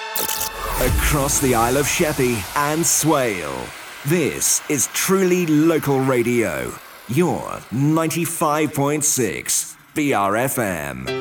Across the Isle of Sheppey and Swale, this is truly local radio. Your 95.6 BRFM.